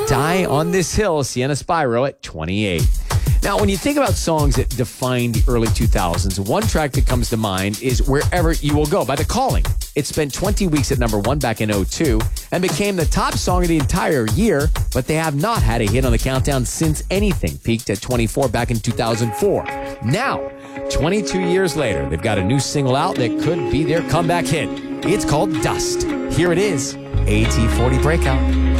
Die on This Hill, Sienna Spyro at 28. Now, when you think about songs that defined the early 2000s, one track that comes to mind is Wherever You Will Go by The Calling. It spent 20 weeks at number one back in 2002 and became the top song of the entire year, but they have not had a hit on the countdown since anything peaked at 24 back in 2004. Now, 22 years later, they've got a new single out that could be their comeback hit. It's called Dust. Here it is, AT40 Breakout.